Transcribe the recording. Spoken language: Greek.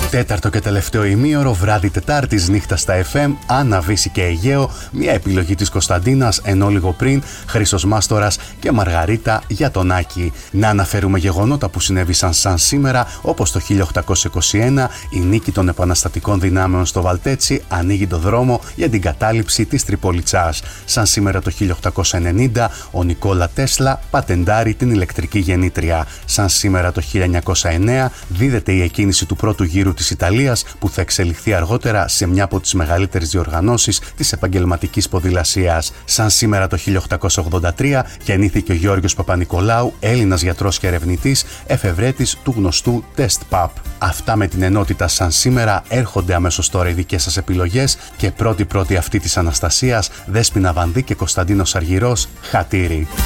Τέταρτο και τελευταίο ημίωρο, βράδυ Τετάρτης, νύχτα στα FM, Άννα, Βύση και Αιγαίο, μια επιλογή της Κωνσταντίνας, ενώ λίγο πριν Χρήστος Μάστορας και Μαργαρίτα για τον Άκη. Να αναφέρουμε γεγονότα που συνέβησαν σαν σήμερα, όπως το 1821 η νίκη των επαναστατικών δυνάμεων στο Βαλτέτσι ανοίγει το δρόμο για την κατάληψη της Τριπολιτσάς. Σαν σήμερα το 1890 ο Νικόλα Τέσλα πατεντάρει την ηλεκτρική γεννήτρια. Σαν σήμερα το 1909 δίδεται η εκκίνηση του πρώτου γύρου της Ιταλίας, που θα εξελιχθεί αργότερα σε μια από τις μεγαλύτερες διοργανώσεις της επαγγελματικής ποδηλασίας. Σαν σήμερα το 1883 γεννήθηκε ο Γιώργος Παπανικολάου, Έλληνας γιατρός και ερευνητής, εφευρέτης του γνωστού τεστ ΠΑΠ. Αυτά με την ενότητα σαν σήμερα. Έρχονται αμέσως τώρα οι δικές σας επιλογές και πρώτη αυτή της Αναστασίας, Δέσποινα Βανδύ και Κωνσταντίνος Αργυρός, Χατήρι.